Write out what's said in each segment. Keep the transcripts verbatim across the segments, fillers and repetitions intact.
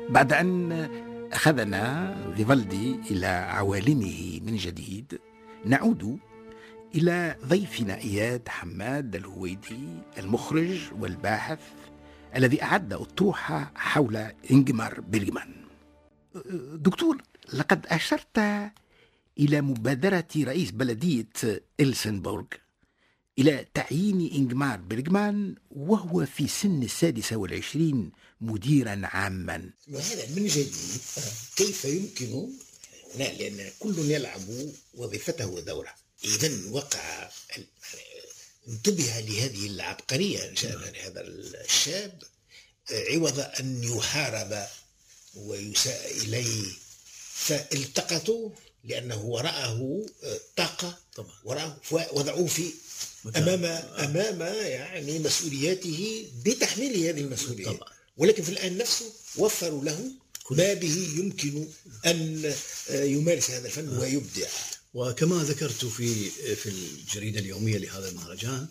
بعد أن أخذنا فيفالدي إلى عوالمه من جديد، نعود إلى ضيفنا إياد حماد الهويدي، المخرج والباحث الذي أعد أطروحة حول إنجمار بيرغمان. دكتور، لقد أشرت إلى مبادرة رئيس بلدية إلسنبورغ إلى تعيين إنجمار بيرغمان وهو في سن السادسة والعشرين مديرا عاما. وهذا من جديد كيف يمكن، لأن كل يلعب وظيفته ودوره. إذن وقع انتبه لهذه العبقرية هذا الشاب، عوض أن يحارب ويساء إليه فالتقطوا لأنه وراءه طاقة، وراءه وضعوه في أمام أمام يعني مسؤولياته بتحميل هذه المسؤولية، ولكن في الآن نفسه وفروا له ما به يمكن أن يمارس هذا الفن ويبدع. وكما ذكرت في في الجريدة اليومية لهذا المهرجان،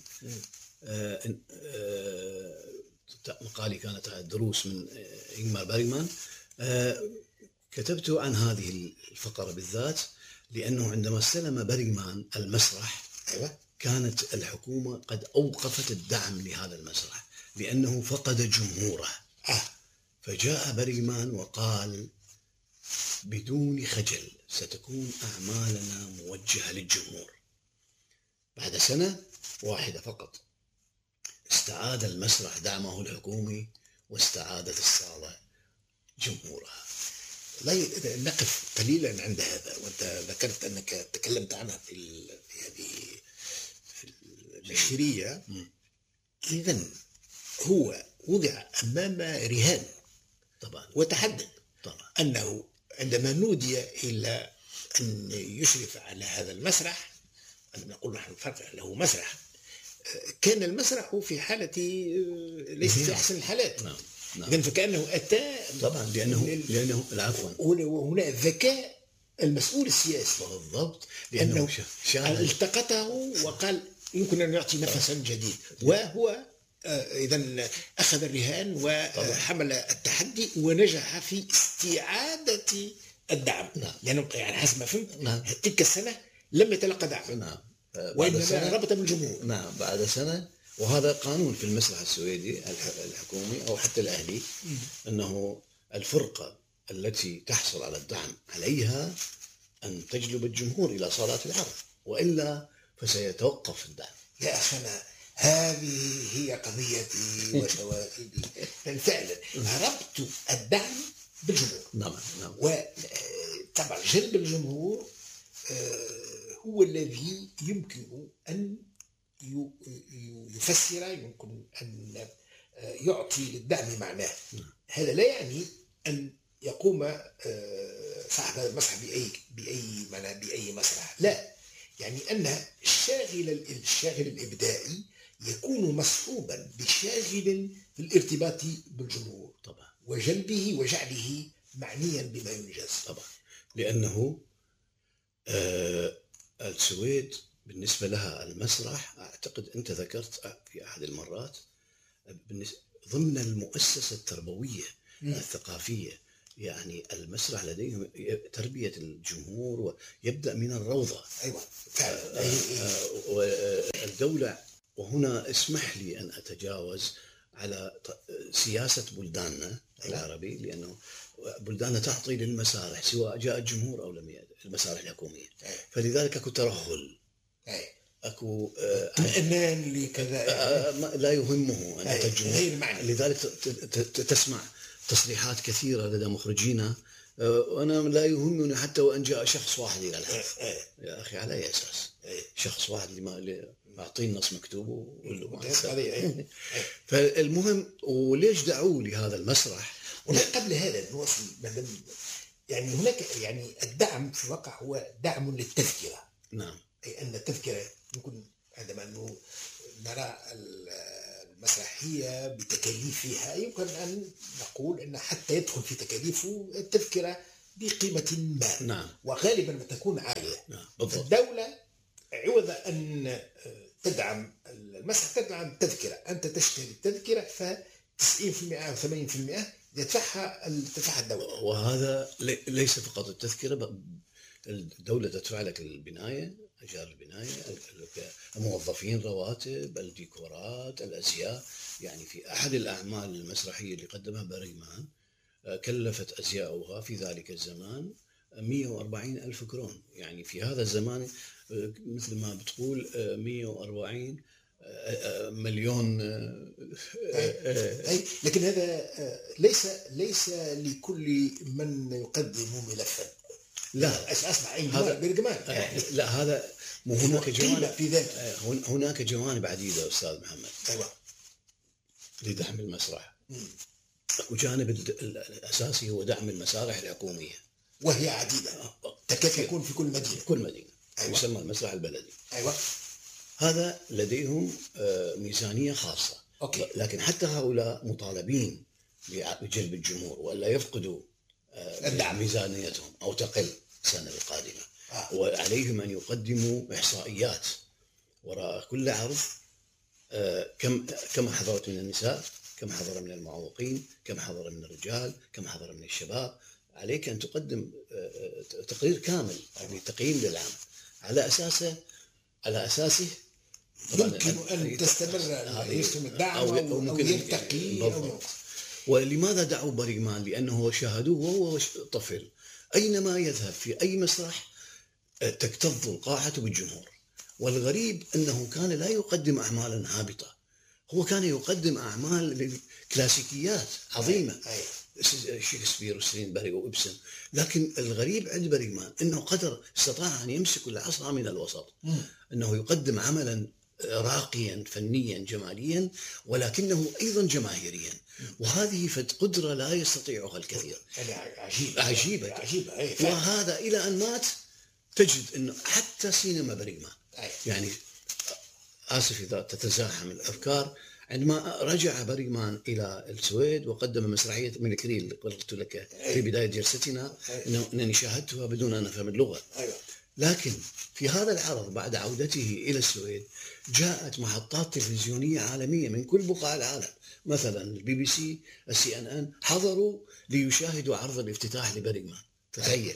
مقالي كانت دروس من إنجمار بيرغمان، كتبت عن هذه الفقرة بالذات لأنه عندما استلم بيرغمان المسرح كانت الحكومة قد أوقفت الدعم لهذا المسرح لأنه فقد جمهوره. فجاء بيرغمان وقال بدون خجل ستكون أعمالنا موجهة للجمهور. بعد سنة واحدة فقط استعاد المسرح دعمه الحكومي واستعادت الصالة جمهورها. نقف قليلا عند هذا، وانت ذكرت أنك تكلمت عنها في هذه النشرية. إذن هو وضع أمام رهان طبعا وتحدد طبعا أنه عندما نودي إلى أن يشرف على هذا المسرح، عندما نقول نحن فرق له مسرح، كان المسرح في حالة ليس في أحسن الحالات. نعم. نعم. إذن فكأنه أتى طبعا لأنه لأنه العفو وهنا ذكاء المسؤول السياسي بالضبط، لأنه التقطه وقال يمكن أن يعطي نفسا جديد، وهو إذن أخذ الرهان وحمل التحدي ونجح في استعادة الدعم. نعم. يعني يعني حسب ما فهمت، نعم. تلك السنة لم يتلقى دعم. نعم. وإنما ربط بالجمهور. نعم بعد سنة، وهذا قانون في المسرح السويدي الحكومي أو حتى الأهلي، أنه الفرقة التي تحصل على الدعم عليها أن تجلب الجمهور إلى صالات العرض، وإلا فسيتوقف الدعم. يا أخنا هذه هي قضيتي وشواهدي. فعلا ربط الدعم بالجمهور. نعم نعم. وطبعا جلب الجمهور هو الذي يمكن أن يفسر، يمكن أن يعطي للدعم معناه. هذا لا يعني أن يقوم صاحب المسرح بأي بأي معنى بأي مسرح، لا، يعني أن الشاغل الشاغل الإبداعي يكون مصحوبا بشاغل في الارتباط بالجمهور طبعا، وجلبه وجعله معنيا بما ينجز. طبعا لأنه آه السويد بالنسبة لها المسرح، أعتقد أنت ذكرت في أحد المرات ضمن المؤسسة التربوية م. الثقافية، يعني المسرح لديهم تربية الجمهور ويبدأ من الروضة. أيوة. والدولة، وهنا اسمح لي أن أتجاوز على سياسة بلداننا العربي، لأنه بلداننا تعطي للمسارح سواء جاء الجمهور أو لم يأتي، المسارح الحكومية، فلذلك أكو ترهل، أكو أمان لكذا، لا يهمه أن يأتي الجمهور. لذلك تسمع تصريحات كثيرة لدى مخرجينا، وأنا لا يهمني حتى وأن جاء شخص واحد إلى الحفل. يا أخي على أي أساس شخص واحد اللي أعطيه النص مكتوب؟ فالمهم، وليش دعوا لهذا المسرح؟ قبل هذا نوصل، يعني هناك يعني الدعم في الواقع هو دعم للتذكرة. نعم. أي أن التذكرة يمكن عندما نرى المسرحية بتكاليفها يمكن أن نقول أن حتى يدخل في تكاليفه التذكرة بقيمة ما. نعم. وغالبا ما تكون عالية. نعم. الدولة عوض أن تدعم المسرح تدعم التذكرة، أنت تشتري التذكرة ف تسعين بالمئة أو ثمانين بالمئة يدفعها تدفعها الدولة. وهذا ليس فقط التذكرة، الدولة تدفع لك البناية، أجار البناية، الموظفين، رواتب، الديكورات، الأزياء. يعني في أحد الأعمال المسرحية اللي قدمها بريغمان كلفت أزياؤها في ذلك الزمان مئة وأربعين ألف كرون. يعني في هذا الزمان مثل ما بتقول مئة وأربعين مليون. أي لكن هذا ليس ليس لكل من يقدم ملفا. لا اسمع اي برغمان يعني لا، هذا مو هناك جوانب في ذلك. هناك جوانب عديده استاذ محمد. ايوه لدعم المسرح. وجانب الاساسي هو دعم المسارح الحكوميه وهي عديده تكاد تكون في كل مدينه. كل مدينه. أيوة. يسمى المسرح البلدي. ايوه هذا لديهم ميزانيه خاصه. أوكي. لكن حتى هؤلاء مطالبين بجلب الجمهور والا يفقدوا الدعم ميزانيتهم أو تقل السنة القادمة. آه. وعليهم أن يقدموا إحصائيات وراء كل عرض، كم كم حضرت من النساء، كم حضر من المعوقين، كم حضر من الرجال، كم حضر من الشباب. عليك أن تقدم تقرير كامل، يعني تقييم للعمل على أساسه على أساسه يمكن أن تستمر يستمر الدعم أو, أو, أو يرتقي أو. ولماذا دعوا بريغمان؟ لأنه شاهدوه وهو طفل أينما يذهب في أي مسرح تكتظ القاعة بالجمهور. والغريب أنه كان لا يقدم أعمالا هابطة، هو كان يقدم أعمال كلاسيكيات عظيمة، شكسبير وسترينبرغ وإبسن. لكن الغريب عند بريغمان أنه قدر استطاع أن يمسك العصا من الوسط، أنه يقدم عملا راقيا فنيا جماليا ولكنه أيضا جماهيريا. وهذه فد قدرة لا يستطيعها الكثير. عجيبة عجيبة, عجيبة. وهذا إلى أن مات تجد أنه حتى سينما بريغمان، يعني آسف إذا تتزاحم الأفكار، عندما رجع بريغمان إلى السويد وقدم مسرحية مينكري اللي قلت لك في بداية جلستنا أنني شاهدتها بدون أن أفهم اللغة. لكن في هذا العرض بعد عودته إلى السويد جاءت محطات تلفزيونية عالمية من كل بقاع العالم، مثلا البي بي سي، السي ان ان، حضروا ليشاهدوا عرض الافتتاح لبريغمان. تخيل.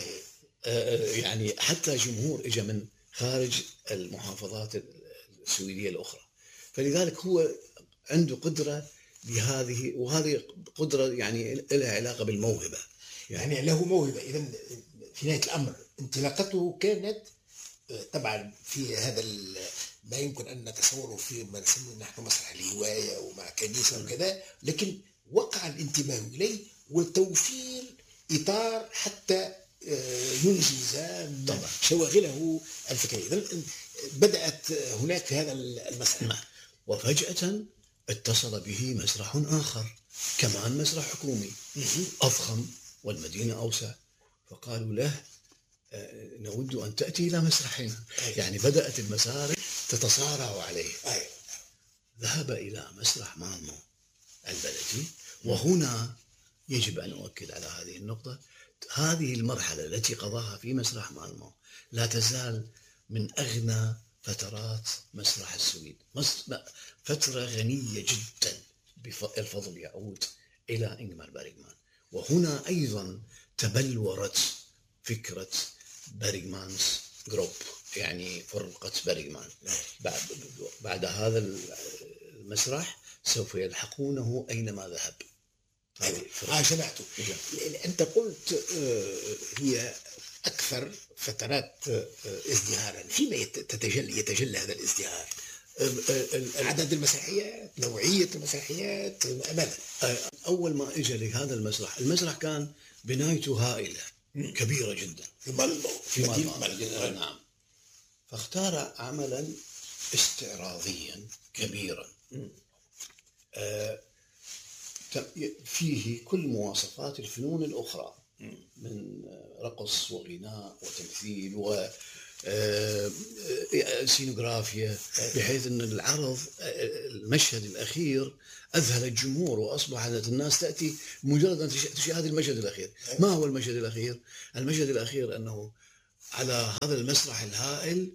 يعني حتى جمهور اجى من خارج المحافظات السويدية الأخرى. فلذلك هو عنده قدرة بهذه، وهذه قدرة يعني لها علاقة بالموهبة. يعني, يعني له موهبة. إذن في نهاية الأمر انطلاقته كانت طبعا في هذا ما يمكن أن نتصوره في ما نسميه نحن مسرح الهواية ومع كنيسة وكذا، لكن وقع الانتباه إليه وتوفير إطار حتى ينجز شواغله الفكرية. إذن بدأت هناك في هذا المسرح، وفجأة اتصل به مسرح آخر كمان مسرح حكومي أضخم والمدينة أوسع، فقالوا له نود أن تأتي إلى مسرحنا. يعني بدأت المسارح تتصارع عليه. ذهب إلى مسرح مالمو البلدي. وهنا يجب أن أؤكد على هذه النقطة، هذه المرحلة التي قضاها في مسرح مالمو لا تزال من أغنى فترات مسرح السويد. فترة غنية جدا، الفضل يعود إلى إنغمار بريغمان. وهنا أيضا تبلورت فكرة بريغمانز جروب، يعني فرقة بريغمان. بعد, بعد هذا المسرح سوف يلحقونه أينما ذهب. آه سمعته. أنت قلت هي أكثر فترات ازدهارا. فيما تتجلى يتجلى هذا الازدهار؟ عدد المسرحيات، نوعية المسرحيات، أمانة. أول ما إجا لهذا المسرح، المسرح كان بنايته هائلة كبيرة جدا في مالمو في مالمو. نعم. فاختار عملا استعراضيا كبيرا فيه كل مواصفات الفنون الأخرى من رقص وغناء وتمثيل و سينوغرافيا، بحيث أن العرض المشهد الأخير أذهل الجمهور وأصبحت الناس تأتي مجرد أن تشاهد المشهد الأخير. ما هو المشهد الأخير؟ المشهد الأخير أنه على هذا المسرح الهائل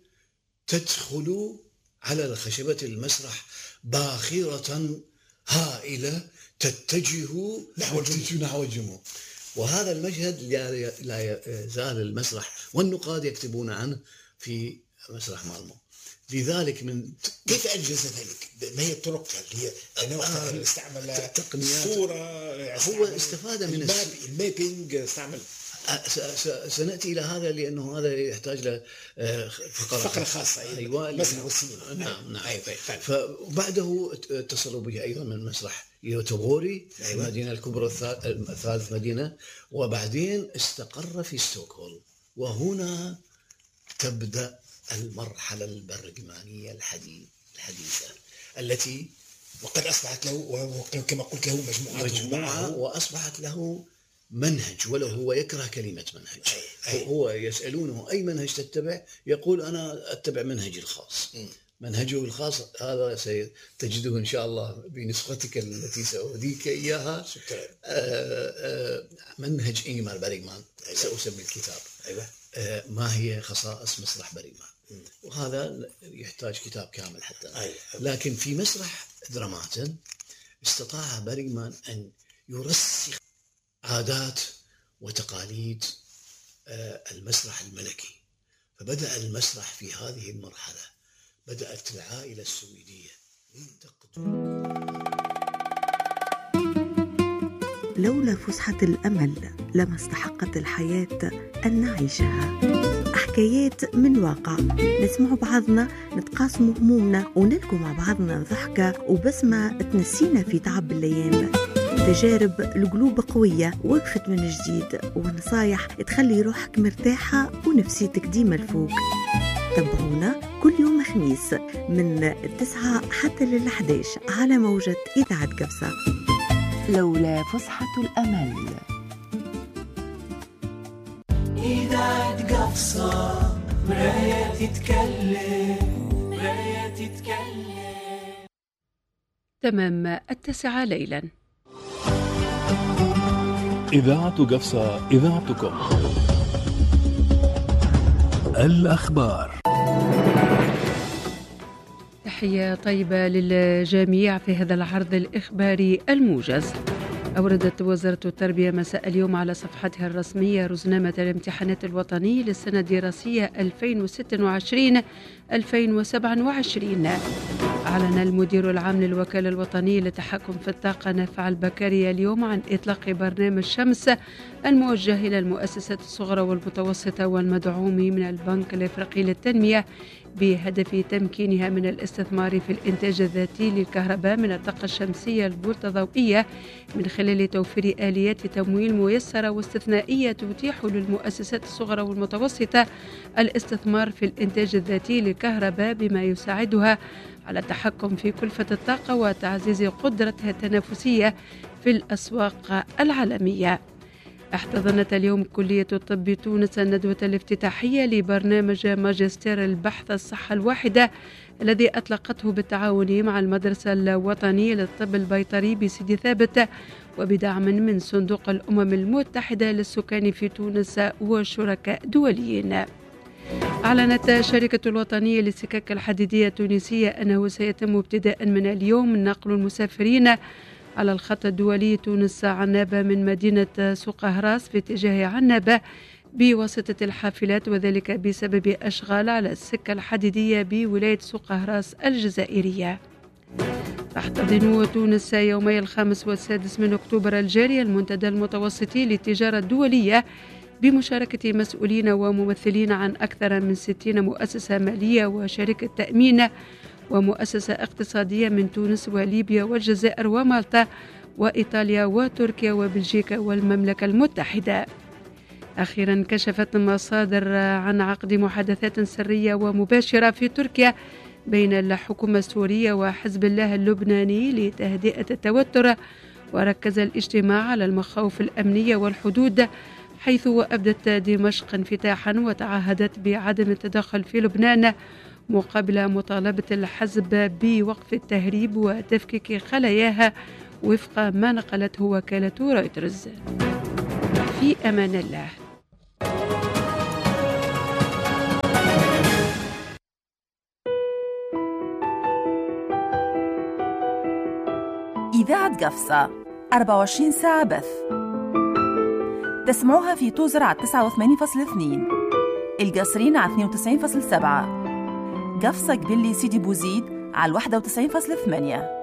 تدخل على خشبة المسرح باخرة هائلة تتجه نحو الجمهور. نحو الجمهور. وهذا المشهد لا يزال المسرح والنقاد يكتبون عنه في مسرح مالمو. لذلك من كيف أنجز ذلك؟ ما هي الطرق اللي هي أنا وقتها آه استعمل تقنيات صورة، هو استفاد من الماب المابينج، استعمل. سنأتي إلى هذا لأنه هذا يحتاج له فقرة, فقرة خاصة. أيوة مسرح والسينما. نعم نعم. أيوة. فبعده اتصلوا به أيضا من مسرح يوتوغوري، أيوة. المدينة الكبرى الثالث مدينة، وبعدين استقر في ستوكهولم. وهنا تبدأ المرحلة البرغمانية الحديثة التي وقد أصبحت له كما قلت له مجموعة, مجموعة وأصبحت له منهج، وله هو يكره كلمة منهج. أي. هو يسألونه أي منهج تتبع، يقول أنا أتبع منهجي الخاص. م. منهجه الخاص هذا ستجده إن شاء الله بنسختك التي سأوديك إياها. شكرا. منهج إنجمار برغمان. أيوة. سأسمي الكتاب. أيوة. ما هي خصائص مسرح برغمان، وهذا يحتاج كتاب كامل حتى. أيوة. لكن في مسرح دراماتن استطاع برغمان أن يرسخ عادات وتقاليد المسرح الملكي. فبدأ المسرح في هذه المرحلة، بدأت العائلة السويدية تقدم. لولا فسحة الأمل لما استحقت الحياة أن نعيشها. حكايات من واقع نسمع بعضنا، نتقاسم همومنا، ونلقوا مع بعضنا ضحكة وبسمة تنسينا في تعب الأيام. تجارب القلوب قوية وقفت من جديد، ونصايح تخلي روحك مرتاحة ونفسيتك ديما الفوق. تابعونا كل يوم خميس من التسعة حتى للحداش على موجة إذاعة قفصة. لولا فسحة الأمل. إذاعة قفصة، مراية تتكلم، مراية تتكلم. تمام التاسعة ليلا. إذاعة قفصة، إذاعتكم. الأخبار. تحية طيبة للجميع في هذا العرض الإخباري الموجز. أوردت وزارة التربية مساء اليوم على صفحتها الرسمية رزنامة الامتحانات الوطني للسنة الدراسية ألفين وستة وعشرين ألفين وسبعة وعشرين. أعلن المدير العام للوكالة الوطنية للتحكم في الطاقة نافع البكري اليوم عن إطلاق برنامج شمس الموجه إلى المؤسسات الصغرى والمتوسطة والمدعوم من البنك الإفريقي للتنمية بهدف تمكينها من الاستثمار في الإنتاج الذاتي للكهرباء من الطاقة الشمسية البولتضوئية من خلال توفير آليات تمويل ميسرة واستثنائية تتيح للمؤسسات الصغرى والمتوسطة الاستثمار في الإنتاج الذاتي للكهرباء بما يساعدها على التحكم في كلفة الطاقة وتعزيز قدرتها التنافسية في الأسواق العالمية. احتضنت اليوم كلية الطب تونس الندوة الافتتاحية لبرنامج ماجستير البحث الصحة الواحدة الذي أطلقته بالتعاون مع المدرسة الوطنية للطب البيطري بسيدي ثابت وبدعم من صندوق الأمم المتحدة للسكان في تونس وشركاء دوليين. أعلنت شركة الوطنية للسكك الحديدية التونسية أنه سيتم ابتداء من اليوم نقل المسافرين على الخط الدولي تونس عنابة من مدينة سوقهراس في اتجاه عنابة بواسطة الحافلات، وذلك بسبب أشغال على السكة الحديدية بولاية سوقهراس الجزائرية. تحتضن تونس يومي الخامس والسادس من أكتوبر الجاري المنتدى المتوسطي للتجارة الدولية بمشاركة مسؤولين وممثلين عن أكثر من ستين مؤسسة مالية وشركة تأمين ومؤسسة اقتصادية من تونس وليبيا والجزائر ومالطا وإيطاليا وتركيا وبلجيكا والمملكة المتحدة. أخيرا كشفت مصادر عن عقد محادثات سرية ومباشرة في تركيا بين الحكومة السورية وحزب الله اللبناني لتهدئة التوتر، وركز الاجتماع على المخاوف الأمنية والحدود، حيث أبدت دمشق انفتاحا وتعهدت بعدم التدخل في لبنان مقابل مطالبة الحزب بوقف التهريب وتفكيك خلاياها وفق ما نقلته وكالة رويترز. في أمان الله. إذاعة قفصة أربعة وعشرين ساعة بث. تسمعوها في توزر على تسعة وثمانين فاصلة اثنين، القصرين على اثنين وتسعين فاصلة سبعة، قفصة قبلي سيدي بوزيد على واحد وتسعين فاصلة ثمانية.